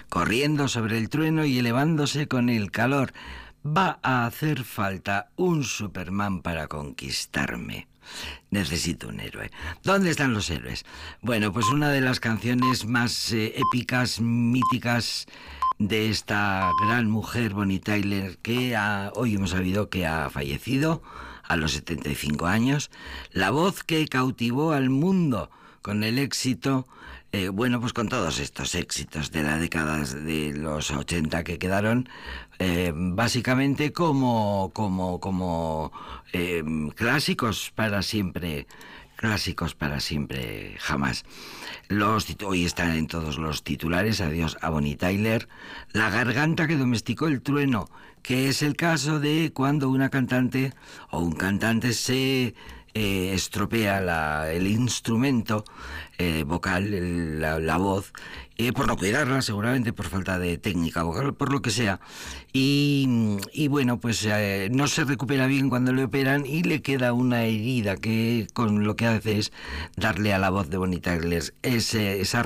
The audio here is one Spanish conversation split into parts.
corriendo sobre el trueno y elevándose con el calor. Va a hacer falta un Superman para conquistarme. Necesito un héroe. ¿Dónde están los héroes? Bueno, pues una de las canciones más épicas, míticas de esta gran mujer, Bonnie Tyler, que hoy hemos sabido que ha fallecido a los 75 años. La voz que cautivó al mundo con el éxito, pues con todos estos éxitos de la década de los 80 que quedaron básicamente como clásicos para siempre, jamás. Hoy están en todos los titulares. Adiós a Bonnie Tyler. La garganta que domesticó el trueno, que es el caso de cuando una cantante o un cantante se estropea el instrumento vocal, la voz, por no cuidarla, seguramente por falta de técnica vocal, por lo que sea, y bueno, pues no se recupera bien cuando le operan y le queda una herida que con lo que hace es darle a la voz de Bonnie Tyler esa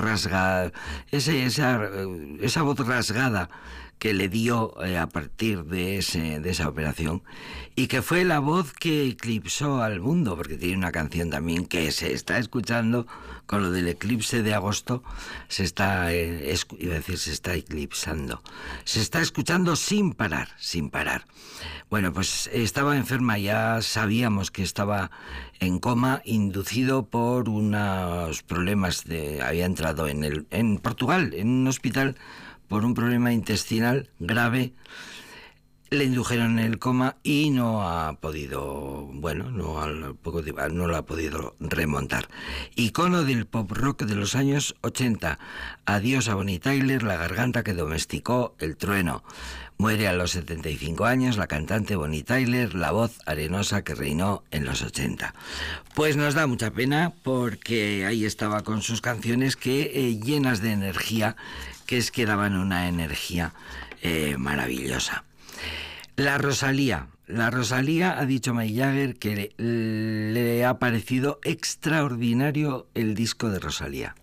voz rasgada que le dio a partir de esa operación, y que fue la voz que eclipsó al mundo, porque tiene una canción también que se está escuchando con lo del eclipse de agosto, se está eclipsando, se está escuchando sin parar. Bueno, pues estaba enferma, ya sabíamos que estaba en coma, inducido por unos problemas había entrado en Portugal, en un hospital, por un problema intestinal grave. Le indujeron en el coma y no ha podido, no lo ha podido remontar. Icono del pop rock de los años 80. Adiós a Bonnie Tyler, la garganta que domesticó el trueno. Muere a los 75 años la cantante Bonnie Tyler, la voz arenosa que reinó en los 80. Pues nos da mucha pena, porque ahí estaba con sus canciones que llenas de energía, que es que daban una energía maravillosa. La Rosalía, ha dicho Mick Jagger que le ha parecido extraordinario el disco de Rosalía.